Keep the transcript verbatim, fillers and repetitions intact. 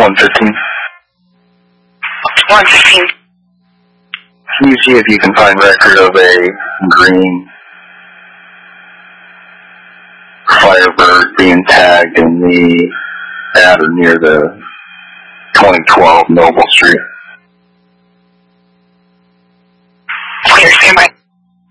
one fifteen. one fifteen. Can you see if you can find record of a green Firebird being tagged in the at or near the twenty twelve Noble Street?